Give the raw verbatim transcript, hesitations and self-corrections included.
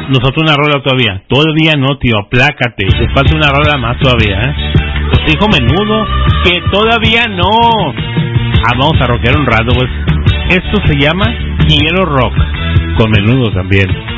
Nos falta una rola todavía. Todavía no, tío, aplácate. Te falta una rola más todavía, ¿eh? Pues dijo Menudo que todavía no. Ah, vamos a rockear un rato, pues. Esto se llama Quiero Rock. Con Menudo también.